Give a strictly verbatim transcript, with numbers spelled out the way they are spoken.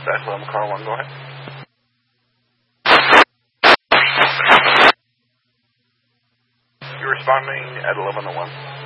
dispatch, eleven car one, go ahead. You're responding at eleven oh one.